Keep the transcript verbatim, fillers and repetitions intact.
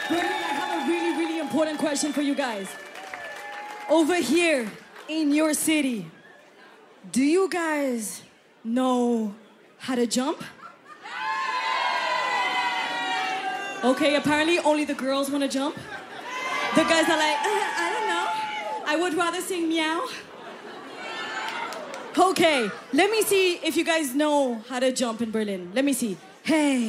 Brilliant. I have a really, really important question for you guys. Over here in your city, do you guys know how to jump? Okay, apparently only the girls want to jump. The guys are like, uh, I don't know. I would rather sing meow. Okay, let me see if you guys know how to jump in Berlin. Let me see. Hey.